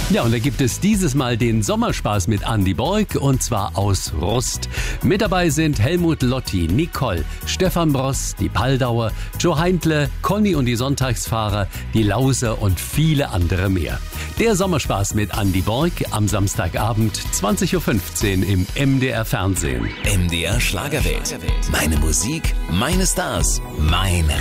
Ja, und da gibt es dieses Mal den Sommerspaß mit Andy Borg und zwar aus Rust. Mit dabei sind Helmut Lotti, Nicole, Stefan Bross, die Paldauer, Joe Heintle, Conny und die Sonntagsfahrer, die Lauser und viele andere mehr. Der Sommerspaß mit Andy Borg am Samstagabend 20.15 Uhr im MDR Fernsehen. MDR Schlagerwelt. Meine Musik, meine Stars, mein